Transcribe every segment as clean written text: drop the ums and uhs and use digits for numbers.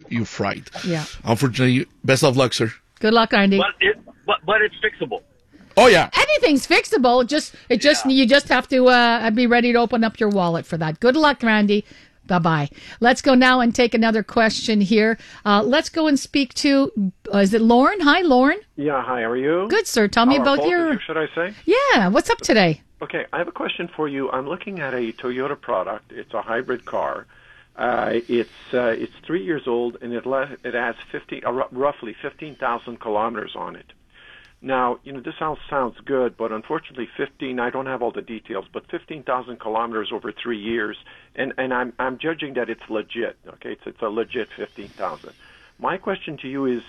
you fried. Yeah. Unfortunately, best of luck, sir. Good luck, Andy. But it's fixable. Oh yeah. Anything's fixable. You just have to be ready to open up your wallet for that. Good luck, Randy. Bye-bye. Let's go now and take another question here. Let's go and speak to, is it Lauren? Hi, Lauren. Yeah, hi, how are you? Good, sir. Tell me about your... Should I say? Yeah, what's up today? Okay, I have a question for you. I'm looking at a Toyota product. It's a hybrid car. It's 3 years old, and it has roughly 15,000 kilometers on it. Now, this sounds good, but unfortunately, I don't have all the details, but 15,000 kilometers over 3 years, and I'm judging that it's legit. Okay, it's a legit 15,000. My question to you is,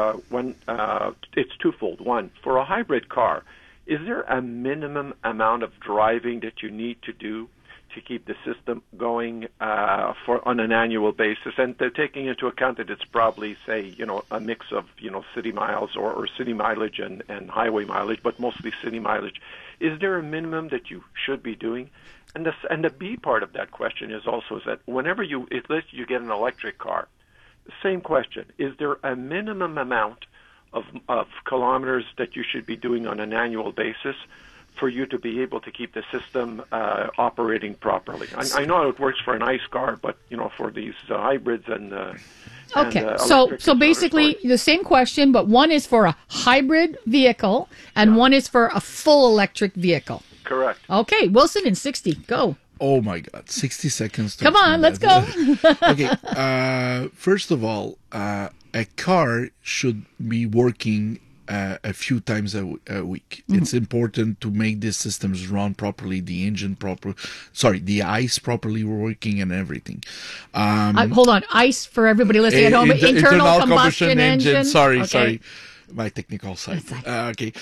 it's twofold. One, for a hybrid car, is there a minimum amount of driving that you need to do to keep the system going on an annual basis, and they're taking into account that it's probably, say, a mix of city miles or city mileage and highway mileage, but mostly city mileage. Is there a minimum that you should be doing? And the B part of that question is also that whenever you get an electric car, same question: is there a minimum amount of kilometers that you should be doing on an annual basis for you to be able to keep the system operating properly? I know it works for an ICE car, but for these hybrids and okay, so basically the same question, but one is for a hybrid vehicle and one is for a full electric vehicle. Correct. Okay, Wilson in 60, go. Oh my God, 60 seconds. Come on, let's go. Okay, first of all, a car should be working a few times a week. Mm-hmm. It's important to make these systems run properly, the ICE properly working and everything. Hold on, ICE for everybody listening at home, internal combustion engine. Sorry. My technical side. Okay.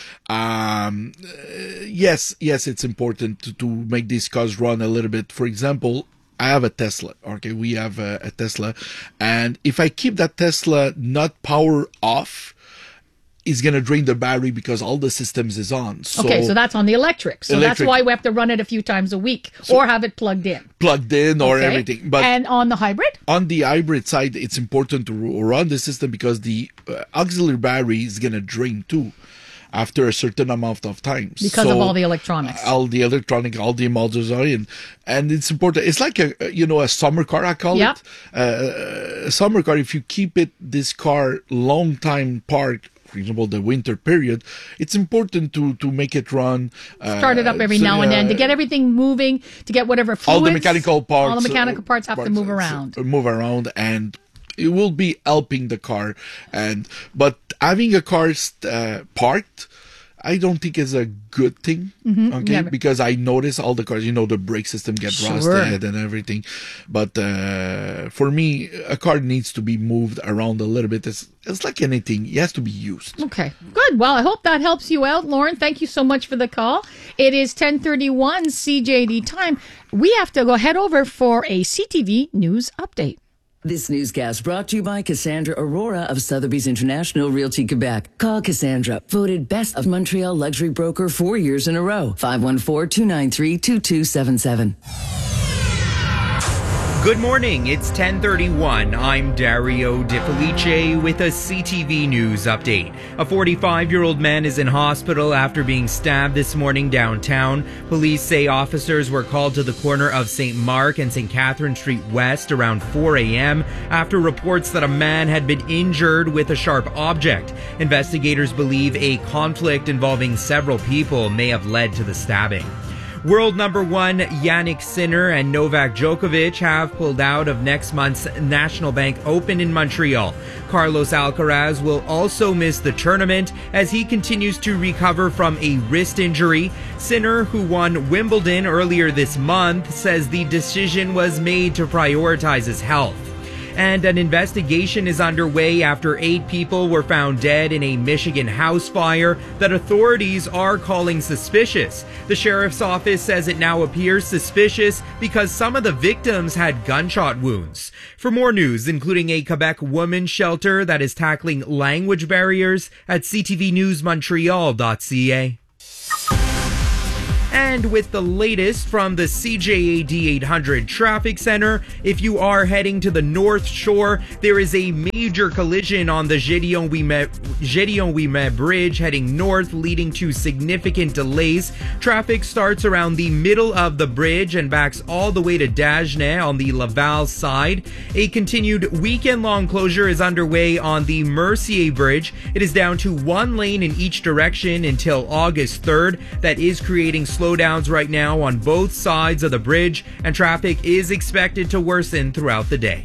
Yes, it's important to make these cars run a little bit. For example, I have a Tesla. Okay, we have a Tesla, and if I keep that Tesla not power off, it's going to drain the battery because all the systems is on. So that's on the electric. So that's why we have to run it a few times a week or have it plugged in. Or everything. But and on the hybrid? On the hybrid side, it's important to run the system because the auxiliary battery is going to drain too after a certain amount of time. Because of all the electronics. All the motors are in. And it's important. It's like a summer car, I call it. A summer car, if you keep this car long time parked, for example, the winter period, it's important to make it run. Start it up every now and then to get everything moving, to get whatever fluids. All the mechanical parts have to move around. And it will be helping the car. But having a car parked, I don't think is a good thing, because I notice all the cars, the brake system get rusted and everything. But for me, a car needs to be moved around a little bit. It's like anything. It has to be used. Okay, good. Well, I hope that helps you out, Lauren. Thank you so much for the call. It is 10:31 CJD time. We have to head over for a CTV News update. This newscast brought to you by Cassandra Aurora of Sotheby's International Realty Quebec. Call Cassandra, voted best of Montreal luxury broker 4 years in a row. 514-293-2277. Good morning, it's 10:31. I'm Dario DiFelice with a CTV News update. A 45-year-old man is in hospital after being stabbed this morning downtown. Police say officers were called to the corner of St. Mark and St. Catherine Street West around 4 a.m. after reports that a man had been injured with a sharp object. Investigators believe a conflict involving several people may have led to the stabbing. World number one Jannik Sinner and Novak Djokovic have pulled out of next month's National Bank Open in Montreal. Carlos Alcaraz will also miss the tournament as he continues to recover from a wrist injury. Sinner, who won Wimbledon earlier this month, says the decision was made to prioritize his health. And an investigation is underway after 8 people were found dead in a Michigan house fire that authorities are calling suspicious. The sheriff's office says it now appears suspicious because some of the victims had gunshot wounds. For more news, including a Quebec women's shelter that is tackling language barriers, at ctvnewsmontreal.ca. And with the latest from the CJAD 800 Traffic Center, if you are heading to the North Shore, there is a major collision on the Gédéon-Ouimet Bridge heading north, leading to significant delays. Traffic starts around the middle of the bridge and backs all the way to Dagenais on the Laval side. A continued weekend-long closure is underway on the Mercier Bridge. It is down to one lane in each direction until August 3rd. That is creating slowdowns right now on both sides of the bridge, and traffic is expected to worsen throughout the day.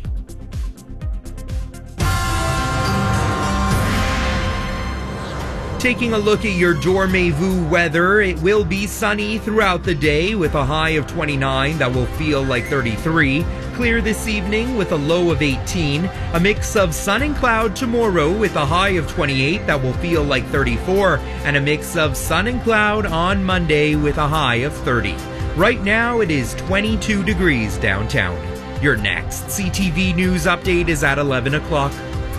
Taking a look at your Dormez-vous weather, it will be sunny throughout the day with a high of 29 that will feel like 33. Clear this evening with a low of 18. A mix of sun and cloud tomorrow with a high of 28 that will feel like 34. And a mix of sun and cloud on Monday with a high of 30. Right now it is 22 degrees downtown. Your next CTV News update is at 11 o'clock.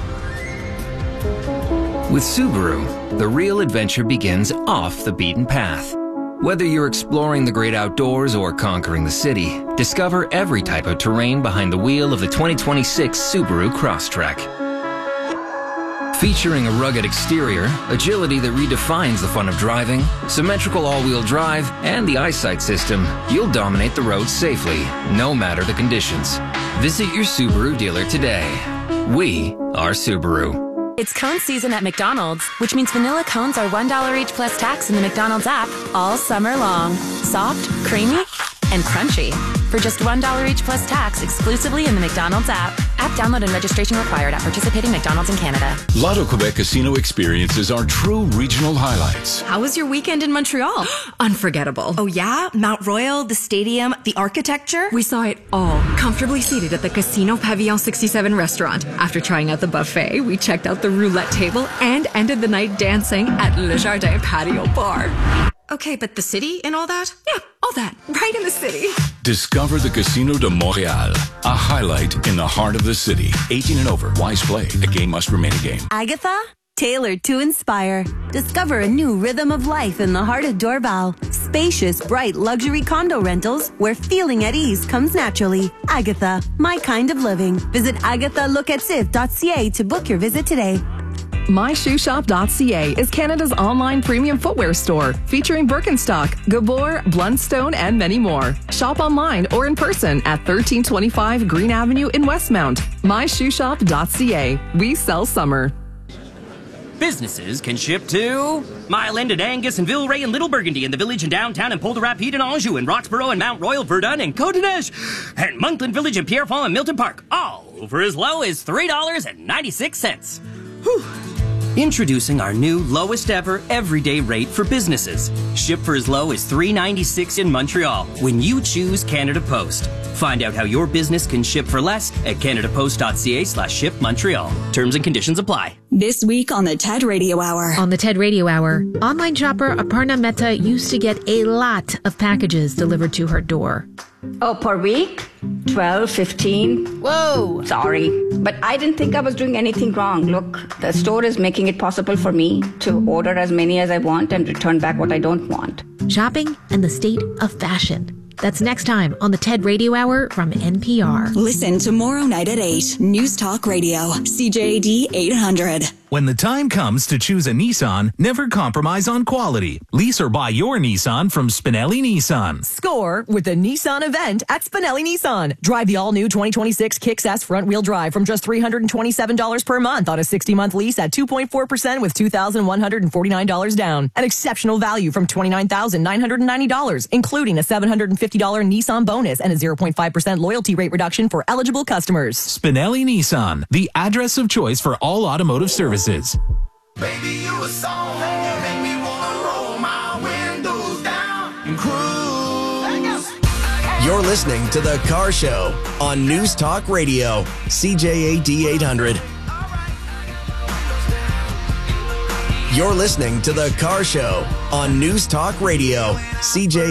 With Subaru, the real adventure begins off the beaten path. Whether you're exploring the great outdoors or conquering the city, discover every type of terrain behind the wheel of the 2026 Subaru Crosstrek. Featuring a rugged exterior, agility that redefines the fun of driving, symmetrical all-wheel drive, and the eyesight system, you'll dominate the road safely, no matter the conditions. Visit your Subaru dealer today. We are Subaru. It's cone season at McDonald's, which means vanilla cones are $1 each plus tax in the McDonald's app all summer long. Soft, creamy, and crunchy. For just $1 each plus tax exclusively in the McDonald's app. App download and registration required at participating McDonald's in Canada. Lotto Quebec Casino experiences are true regional highlights. How was your weekend in Montreal? Unforgettable. Oh yeah? Mount Royal, the stadium, the architecture? We saw it all, comfortably seated at the Casino Pavillon 67 restaurant. After trying out the buffet, we checked out the roulette table and ended the night dancing at Le Jardin Patio Bar. Okay, but the city and all that? Yeah, all that. Right in the city. Discover the Casino de Montréal, a highlight in the heart of the city. 18 and over. Wise play. A game must remain a game. Agatha, tailored to inspire. Discover a new rhythm of life in the heart of Dorval. Spacious, bright luxury condo rentals where feeling at ease comes naturally. Agatha, my kind of living. Visit agathalocatcif.ca to book your visit today. MyShoeShop.ca is Canada's online premium footwear store, featuring Birkenstock, Gabor, Blundstone, and many more. Shop online or in person at 1325 Green Avenue in Westmount. MyShoeShop.ca. We sell summer. Businesses can ship to Mile End and Angus and Villeray and Little Burgundy and the Village and Downtown and Poulder-Rapide and Anjou and Roxborough and Mount Royal, Verdun and Côte-des-Neiges and Monkland Village and Pierrefonds and Milton Park, all for as low as $3.96. Whew. Introducing our new lowest ever everyday rate for businesses. Ship for as low as $3.96 in Montreal when you choose Canada Post. Find out how your business can ship for less at canadapost.ca/ship Montreal. Terms and conditions apply. This week on the TED Radio Hour. On the TED Radio Hour, online shopper Aparna Mehta used to get a lot of packages delivered to her door. Oh, per week? 12, 15. Whoa! Sorry, but I didn't think I was doing anything wrong. Look, the store is making it possible for me to order as many as I want and return back what I don't want. Shopping and the state of fashion. That's next time on the TED Radio Hour from NPR. Listen tomorrow night at 8. News Talk Radio, CJAD 800. When the time comes to choose a Nissan, never compromise on quality. Lease or buy your Nissan from Spinelli Nissan. Score with the Nissan event at Spinelli Nissan. Drive the all-new 2026 Kicks S front-wheel drive from just $327 per month on a 60-month lease at 2.4% with $2,149 down. An exceptional value from $29,990, including a $750 Nissan bonus and a 0.5% loyalty rate reduction for eligible customers. Spinelli Nissan, the address of choice for all automotive services. Baby, you a song and you make me wanna roll my windows down and cruise. You're listening to The Car Show on News Talk Radio, CJAD 800. You're listening to The Car Show on News Talk Radio, CJAD